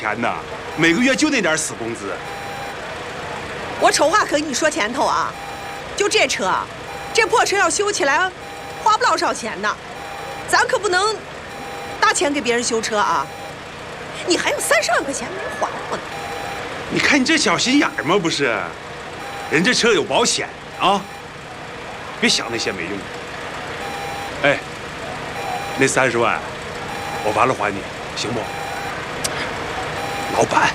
钱呢，每个月就那点死工资。 我丑话可跟你说前头啊，就这车，这破车要修起来，花不老少钱呢。咱可不能大钱给别人修车啊！你还有30万块钱没还我呢。 你看你这小心眼儿吗？不是，人这车有保险啊，别想那些没用的。哎，那30万，我完了还你，行不？老板，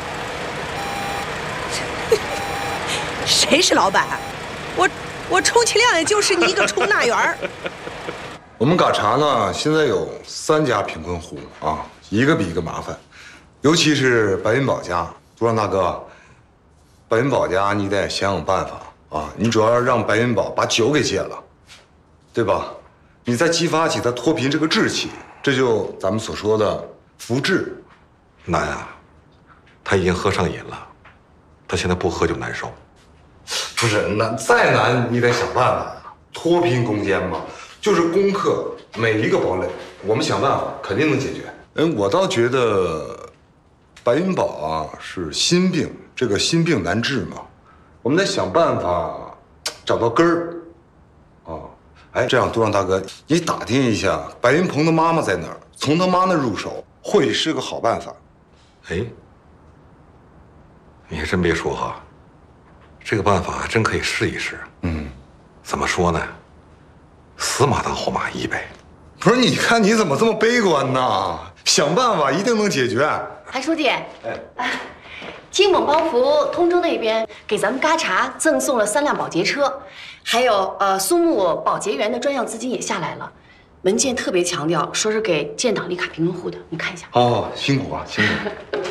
谁是老板？我充其量也就是你一个充纳员儿。 我们嘎查呢，现在有3家贫困户啊，一个比一个麻烦，尤其是白云宝家。组长大哥，白云宝家你得想想办法啊！你主要让白云宝把酒给戒了，对吧？你再激发起他脱贫这个志气，这就咱们所说的福智。 难啊，他已经喝上瘾了，他现在不喝就难受。 不是难，再难你得想办法呀！脱贫攻坚嘛，就是攻克每一个堡垒，我们想办法肯定能解决。我倒觉得白云宝啊是心病，这个心病难治嘛，我们得想办法找到根儿。哦，哎，这样，杜让大哥，你打听一下白云鹏的妈妈在哪儿，从他妈那入手，或许是个好办法。 哎，你还真别说哈，这个办法真可以试一试。怎么说呢？死马当活马医呗。 不是，你看你怎么这么悲观呢？想办法一定能解决。 韩书记，金蒙帮扶通州那边给咱们嘎查赠送了3辆保洁车，还有苏木保洁员的专项资金也下来了。文件特别强调，说是给建档立卡贫困户的，你看一下。 哦，辛苦啊，辛苦。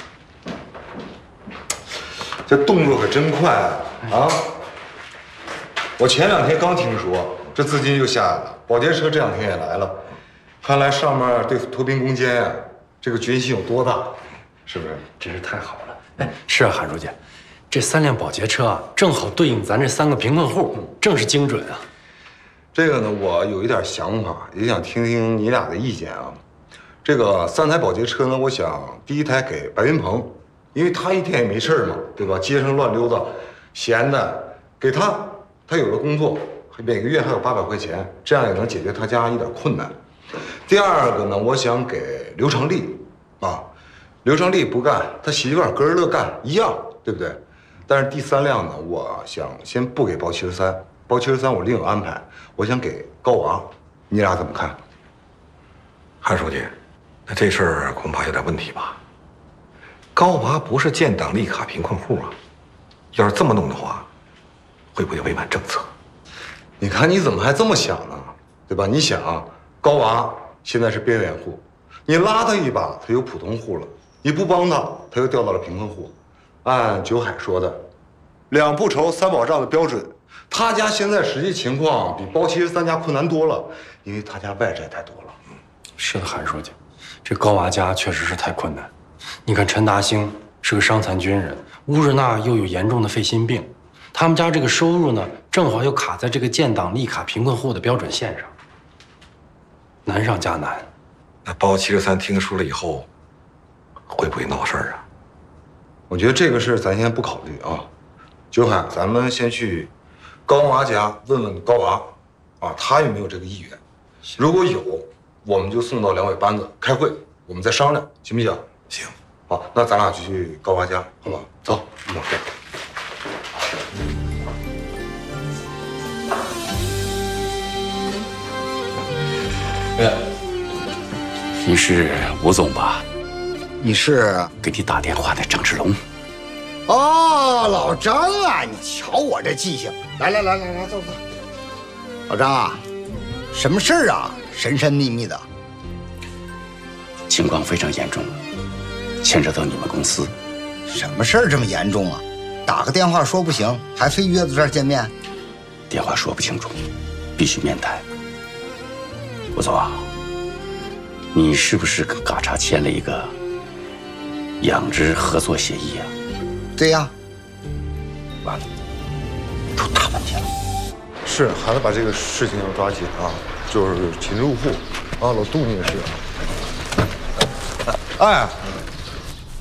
这动作可真快啊！我前2天刚听说，这资金又下来了，保洁车这2天也来了，看来上面对脱贫攻坚呀，这个决心有多大，是不是？ 真是太好了！哎，是啊，韩书记，这3辆保洁车啊，正好对应咱这3个贫困户，正是精准啊。 这个呢，我有一点想法，也想听听你俩的意见啊。这个3台保洁车呢，我想第1台给白云鹏，因为他一天也没事嘛，对吧？街上乱溜达，闲的，给他。他有了工作，每个月还有800块钱，这样也能解决他家一点困难。第2个呢，我想给刘长利，啊，刘长利不干，他媳妇儿跟着乐干一样，对不对？但是第3辆呢，我想先不给包73，包73我另有安排，我想给高娃，你俩怎么看？ 韩书记，那这事儿恐怕有点问题吧？高娃不是建档立卡贫困户啊，要是这么弄的话，会不会违反政策？ 你看你怎么还这么想呢？对吧？你想，高娃现在是边缘户，你拉他一把，他有普通户了；你不帮他，他又掉到了贫困户。按九海说的，2不愁3保障的标准，他家现在实际情况比包73家困难多了，因为他家外债太多了。 是的，韩书记，这高娃家确实是太困难。你看陈达兴是个伤残军人，乌日娜又有严重的肺心病。他们家这个收入呢，正好又卡在这个建档立卡贫困户的标准线上，难上加难。 那包73听说了以后，会不会闹事儿啊？ 我觉得这个事咱先不考虑啊。九海，咱们先去高娃家问问高娃，啊，他有没有这个意愿？如果有，我们就送到2委班子开会，我们再商量，行不行？ 行。 好，那咱俩就去高娃家，好吧？走。 你是吴总吧？ 你是给你打电话的张志龙。 哦，老张啊，你瞧我这记性，来，走。老张啊，什么事儿啊？神神秘秘的。 情况非常严重，牵扯到你们公司。 什么事儿这么严重啊？打个电话说不行，还非约到这儿见面？ 电话说不清楚，必须面谈。吴总，你是不是跟嘎查签了一个养殖合作协议啊？ 对呀。 完了，出大问题了。 是，还得把这个事情要抓紧啊，就是擒入户啊，老杜你也是。哎，